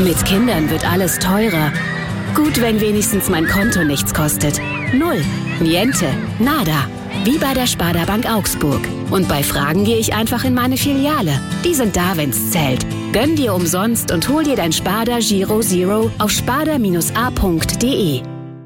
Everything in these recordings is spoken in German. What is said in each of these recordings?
Mit Kindern wird alles teurer. Gut, wenn wenigstens mein Konto nichts kostet. Null, niente, nada. Wie bei der Sparda Bank Augsburg. Und bei Fragen gehe ich einfach in meine Filiale. Die sind da, wenn's zählt. Gönn dir umsonst und hol dir dein Sparda Giro Zero auf sparda-a.de.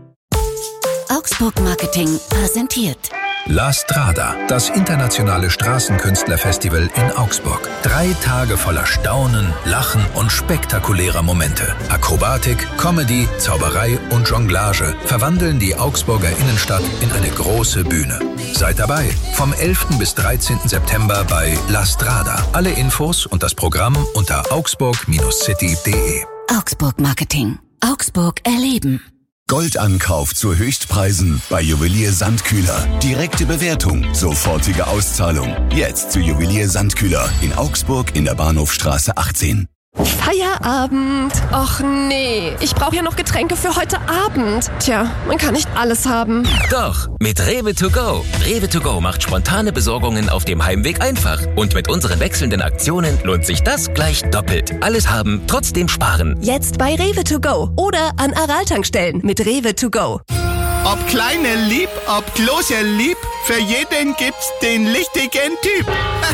Augsburg Marketing präsentiert La Strada, das internationale Straßenkünstlerfestival in Augsburg. 3 Tage voller Staunen, Lachen und spektakulärer Momente. Akrobatik, Comedy, Zauberei und Jonglage verwandeln die Augsburger Innenstadt in eine große Bühne. Seid dabei, vom 11. bis 13. September bei La Strada. Alle Infos und das Programm unter augsburg-city.de. Augsburg Marketing. Augsburg erleben. Goldankauf zu Höchstpreisen bei Juwelier Sandkühler. Direkte Bewertung, sofortige Auszahlung. Jetzt zu Juwelier Sandkühler in Augsburg in der Bahnhofstraße 18. Feierabend. Och nee, ich brauche ja noch Getränke für heute Abend. Tja, man kann nicht alles haben. Doch, mit Rewe to go. Rewe to go macht spontane Besorgungen auf dem Heimweg einfach. Und mit unseren wechselnden Aktionen lohnt sich das gleich doppelt. Alles haben, trotzdem sparen. Jetzt bei Rewe to go oder an Aral-Tankstellen mit Rewe to go. Ob kleine lieb, ob große lieb, für jeden gibt's den richtigen Typ.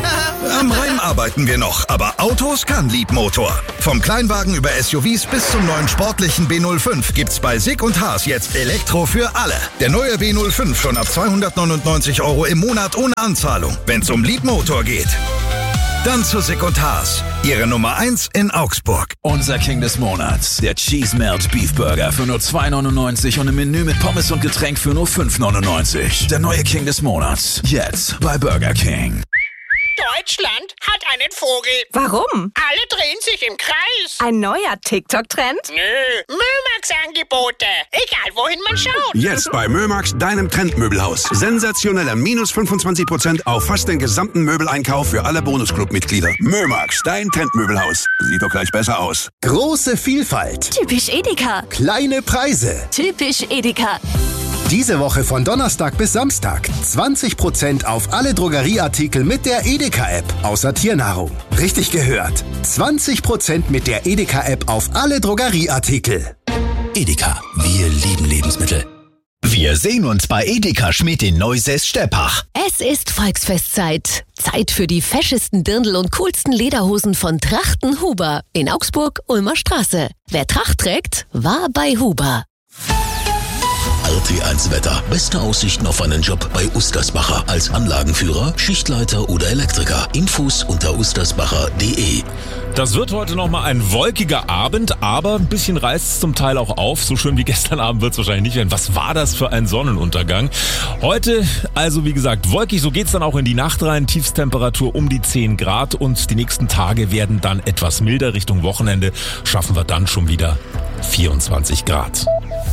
Am Reim arbeiten wir noch, aber Autos kann Liebmotor. Vom Kleinwagen über SUVs bis zum neuen sportlichen B05 gibt's bei Sick und Haas jetzt Elektro für alle. Der neue B05 schon ab 299 € im Monat ohne Anzahlung, wenn's um Liebmotor geht. Dann zu Sick und Haas, Ihre Nummer 1 in Augsburg. Unser King des Monats, der Cheese Melt Beef Burger für nur 2,99 € und ein Menü mit Pommes und Getränk für nur 5,99 €. Der neue King des Monats, jetzt bei Burger King. Deutschland hat einen Vogel. Warum? Alle drehen sich im Kreis. Ein neuer TikTok-Trend? Nö, Mömax-Angebote. Egal, wohin man schaut. Jetzt bei Mömax, deinem Trendmöbelhaus. Sensationeller minus 25% auf fast den gesamten Möbeleinkauf für alle Bonusclub-Mitglieder. Mömax, dein Trendmöbelhaus. Sieht doch gleich besser aus. Große Vielfalt. Typisch Edeka. Kleine Preise. Typisch Edeka. Diese Woche von Donnerstag bis Samstag 20% auf alle Drogerieartikel mit der Edeka-App, außer Tiernahrung. Richtig gehört. 20% mit der Edeka-App auf alle Drogerieartikel. Edeka, wir lieben Lebensmittel. Wir sehen uns bei Edeka Schmidt in Neusäß-Steppach. Es ist Volksfestzeit. Zeit für die feschesten Dirndl und coolsten Lederhosen von Trachten Huber in Augsburg, Ulmer Straße. Wer Tracht trägt, war bei Huber. RT1 Wetter. Beste Aussichten auf einen Job bei Ustersbacher als Anlagenführer, Schichtleiter oder Elektriker. Infos unter ustersbacher.de. Das wird heute nochmal ein wolkiger Abend, aber ein bisschen reißt es zum Teil auch auf. So schön wie gestern Abend wird es wahrscheinlich nicht werden. Was war das für ein Sonnenuntergang? Heute, also wie gesagt, wolkig, so geht's dann auch in die Nacht rein. Tiefstemperatur um die 10 Grad und die nächsten Tage werden dann etwas milder. Richtung Wochenende schaffen wir dann schon wieder 24 Grad.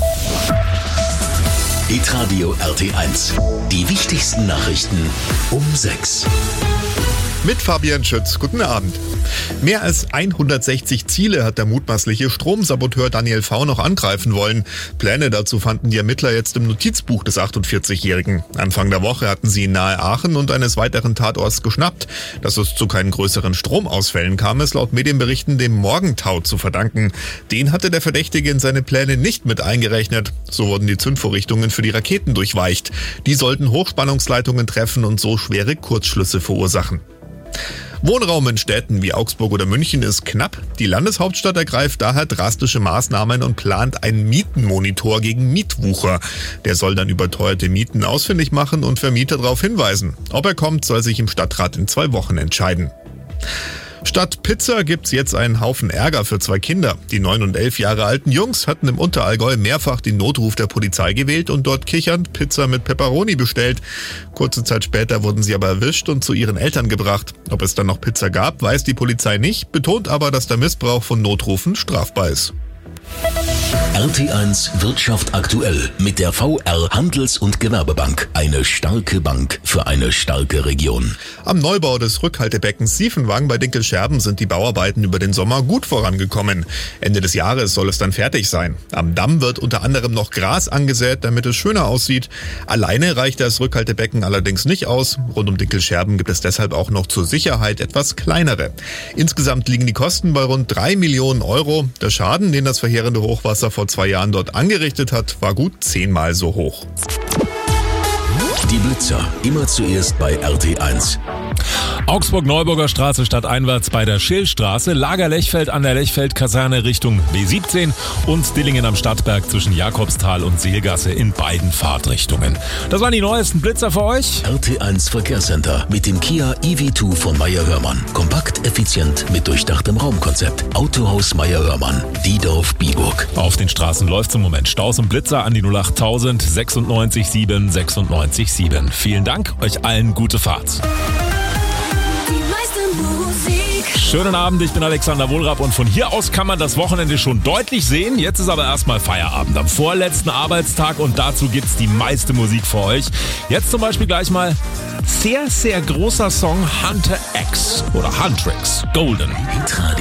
Hitradio RT1. Die wichtigsten Nachrichten um 6. Mit Fabian Schütz. Guten Abend. Mehr als 160 Ziele hat der mutmaßliche Stromsaboteur Daniel V. noch angreifen wollen. Pläne dazu fanden die Ermittler jetzt im Notizbuch des 48-Jährigen. Anfang der Woche hatten sie ihn nahe Aachen und eines weiteren Tatorts geschnappt. Dass es zu keinen größeren Stromausfällen kam, ist laut Medienberichten dem Morgentau zu verdanken. Den hatte der Verdächtige in seine Pläne nicht mit eingerechnet. So wurden die Zündvorrichtungen für die Raketen durchweicht. Die sollten Hochspannungsleitungen treffen und so schwere Kurzschlüsse verursachen. Wohnraum in Städten wie Augsburg oder München ist knapp. Die Landeshauptstadt ergreift daher drastische Maßnahmen und plant einen Mietenmonitor gegen Mietwucher. Der soll dann überteuerte Mieten ausfindig machen und Vermieter darauf hinweisen. Ob er kommt, soll sich im Stadtrat in 2 Wochen entscheiden. Statt Pizza gibt's jetzt einen Haufen Ärger für 2 Kinder. Die 9 und 11 Jahre alten Jungs hatten im Unterallgäu mehrfach den Notruf der Polizei gewählt und dort kichernd Pizza mit Pepperoni bestellt. Kurze Zeit später wurden sie aber erwischt und zu ihren Eltern gebracht. Ob es dann noch Pizza gab, weiß die Polizei nicht, betont aber, dass der Missbrauch von Notrufen strafbar ist. RT1 Wirtschaft aktuell mit der VR Handels- und Gewerbebank. Eine starke Bank für eine starke Region. Am Neubau des Rückhaltebeckens Siefenwang bei Dinkelscherben sind die Bauarbeiten über den Sommer gut vorangekommen. Ende des Jahres soll es dann fertig sein. Am Damm wird unter anderem noch Gras angesät, damit es schöner aussieht. Alleine reicht das Rückhaltebecken allerdings nicht aus. Rund um Dinkelscherben gibt es deshalb auch noch zur Sicherheit etwas kleinere. Insgesamt liegen die Kosten bei rund 3 Millionen Euro. Der Schaden, den das verheerende Hochwasser vor 2 Jahren dort angerichtet hat, war gut 10-mal so hoch. Die Blitzer, immer zuerst bei RT1. Augsburg-Neuburger Straße stadteinwärts bei der Schillstraße, Lager-Lechfeld an der Lechfeld-Kaserne Richtung B17 und Dillingen am Stadtberg zwischen Jakobsthal und Seelgasse in beiden Fahrtrichtungen. Das waren die neuesten Blitzer für euch. RT1 Verkehrscenter mit dem Kia EV2 von Meyer-Hörmann. Kompakt, effizient mit durchdachtem Raumkonzept. Autohaus Meyer-Hörmann, Diedorf-Biburg. Auf den Straßen läuft im Moment Staus und Blitzer an die 08000 96 7 96 7. Vielen Dank, euch allen gute Fahrt. Schönen Abend, ich bin Alexander Wohlrapp und von hier aus kann man das Wochenende schon deutlich sehen. Jetzt ist aber erstmal Feierabend am vorletzten Arbeitstag und dazu gibt's die meiste Musik für euch. Jetzt zum Beispiel gleich mal sehr, sehr großer Song Hunter X oder Huntrix Golden.